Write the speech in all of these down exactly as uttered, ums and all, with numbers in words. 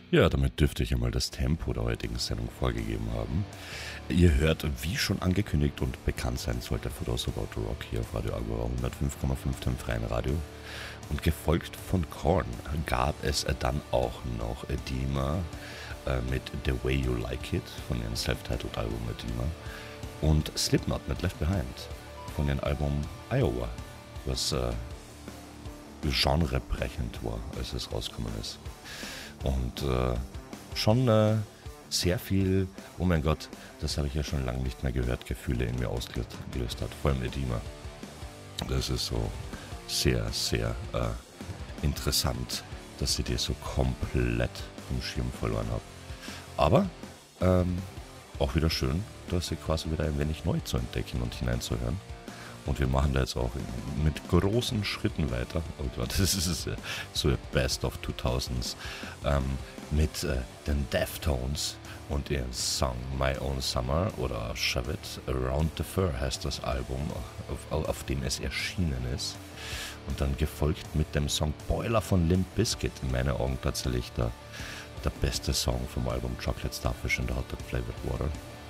Ja, damit dürfte ich einmal das Tempo der heutigen Sendung vorgegeben haben. Ihr hört, wie schon angekündigt und bekannt sein sollte, For Those About The Rock hier auf Radio Agora hundertfünf Komma fünf dem freien Radio. Und gefolgt von Korn gab es dann auch noch Edema äh, mit The Way You Like It von ihrem Self-Titled Album Edema und Slipknot mit Left Behind von ihrem Album Iowa, was äh, genrebrechend war, als es rausgekommen ist. Und äh, schon äh, sehr viel, oh mein Gott, das habe ich ja schon lange nicht mehr gehört, Gefühle in mir ausgelöst hat, vor allem Edema. Das ist so sehr, sehr äh, interessant, dass ich die so komplett vom Schirm verloren habe. Aber ähm, auch wieder schön, dass ich quasi wieder ein wenig neu zu entdecken und hineinzuhören. Und wir machen da jetzt auch mit großen Schritten weiter. Oh Gott, das ist so ein Best of zweitausends ähm, mit äh, den Deftones und ihrem Song My Own Summer oder Shove It. Around the Fur heißt das Album, auf, auf dem es erschienen ist. Und dann gefolgt mit dem Song Boiler von Limp Bizkit. In meinen Augen tatsächlich der, der beste Song vom Album Chocolate Starfish and the Hot Dog Flavored Water.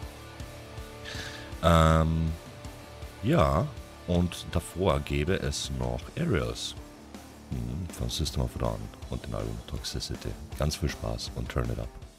Ähm, ja, und davor gäbe es noch Aerials von System of a Down und dem Album Toxicity. Ganz viel Spaß und Turn It Up.